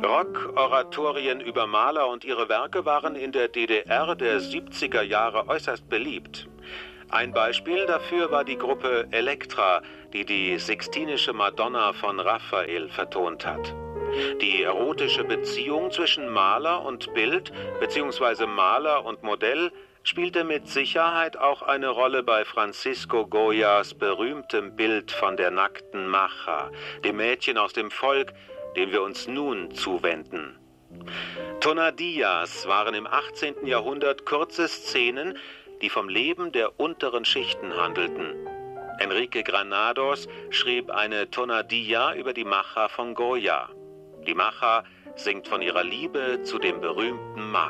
Rock-Oratorien über Maler und ihre Werke waren in der DDR der 70er Jahre äußerst beliebt. Ein Beispiel dafür war die Gruppe Elektra, die die Sixtinische Madonna von Raphael vertont hat. Die erotische Beziehung zwischen Maler und Bild bzw. Maler und Modell spielte mit Sicherheit auch eine Rolle bei Francisco Goyas berühmtem Bild von der nackten Macha, dem Mädchen aus dem Volk, dem wir uns nun zuwenden. Tonadillas waren im 18. Jahrhundert kurze Szenen, die vom Leben der unteren Schichten handelten. Enrique Granados schrieb eine Tonadilla über die Macha von Goya. Die Macha singt von ihrer Liebe zu dem berühmten Maler.